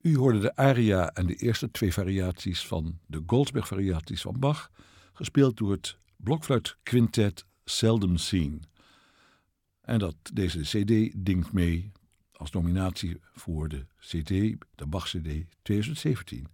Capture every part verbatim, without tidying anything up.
U hoorde de aria en de eerste twee variaties van de Goldsberg-variaties van Bach, gespeeld door het blokfluitquintet Seldom Seen. En dat deze cd dingt mee als nominatie voor de cd, de Bach-cd twintig zeventien.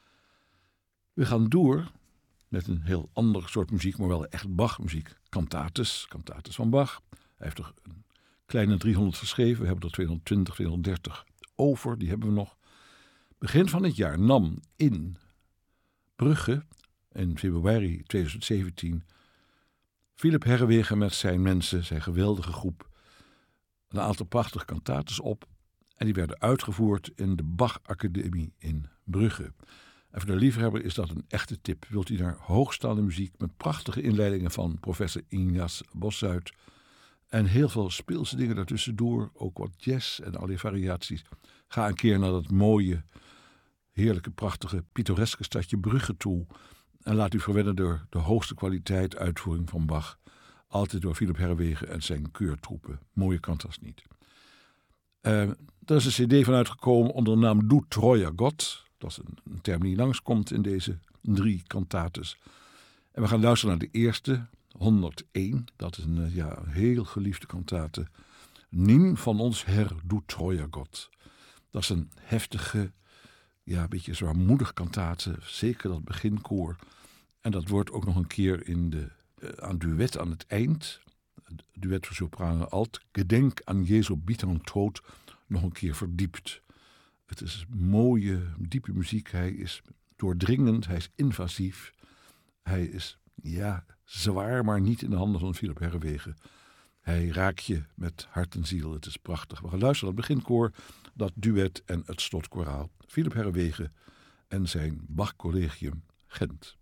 We gaan door met een heel ander soort muziek, maar wel echt Bach-muziek. Cantates, cantates van Bach. Hij heeft er een kleine driehonderd geschreven. We hebben er tweehonderdtwintig, tweehonderddertig over. Die hebben we nog. Begin van het jaar nam in Brugge, in februari twintig zeventien, Philip Herreweghe met zijn mensen, zijn geweldige groep, een aantal prachtige cantates op. En die werden uitgevoerd in de Bach Academie in Brugge. En voor de liefhebber is dat een echte tip. Wilt u naar hoogstaande muziek met prachtige inleidingen van professor Ingas Bosszuid en heel veel speelse dingen daartussendoor, ook wat jazz en allerlei variaties. Ga een keer naar dat mooie, heerlijke, prachtige, pittoreske stadje Brugge toe en laat u verwennen door de hoogste kwaliteit uitvoering van Bach. Altijd door Philip Herreweghe en zijn keurtroepen. Mooie kant als niet. Uh, er is een cd van uitgekomen onder de naam Du treuer Gott. Dat is een, een term die langskomt in deze drie cantates. En we gaan luisteren naar de eerste, honderdéén. Dat is een ja, heel geliefde cantate. Nimm van ons Herr, du treuer Gott. Dat is een heftige, ja, een beetje zwaarmoedig cantate. Zeker dat beginkoor. En dat wordt ook nog een keer in de, uh, aan duet aan het eind. Duet voor sopraan alt. Gedenk aan Jesu bitteren Tod. Nog een keer verdiept. Het is mooie, diepe muziek. Hij is doordringend, hij is invasief. Hij is, ja, zwaar, maar niet in de handen van Philip Herreweghe. Hij raakt je met hart en ziel. Het is prachtig. We gaan luisteren naar het beginkoor, dat duet en het slotkoraal. Philip Herreweghe en zijn Bach Collegium Gent.